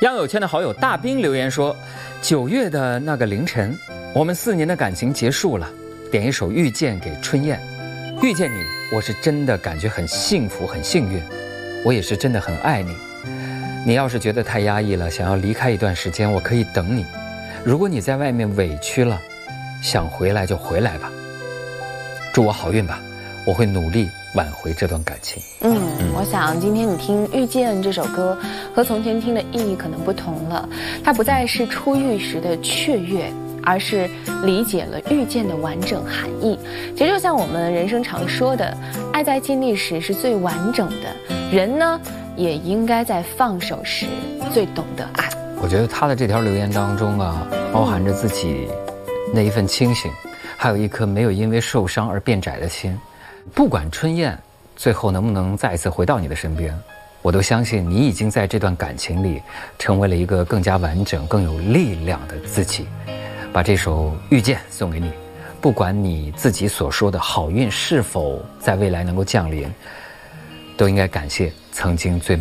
央友圈的好友大兵留言说：9月的那个凌晨，我们4年的感情结束了，点一首《遇见》给春燕。遇见你，我是真的感觉很幸福很幸运，我也是真的很爱你。你要是觉得太压抑了，想要离开一段时间，我可以等你。如果你在外面委屈了，想回来就回来吧。祝我好运吧，我会努力挽回这段感情。 我想今天你听《遇见》这首歌，和从前听的意义可能不同了。它不再是初遇时的雀跃，而是理解了遇见的完整含义。其实就像我们人生常说的，爱在尽力时是最完整的，人呢也应该在放手时最懂得爱。 我觉得他的这条留言当中啊，包含着自己那一份清醒，还有一颗没有因为受伤而变窄的心。不管春燕最后能不能再一次回到你的身边，我都相信你已经在这段感情里成为了一个更加完整更有力量的自己。把这首《遇见》送给你，不管你自己所说的好运是否在未来能够降临，都应该感谢曾经最美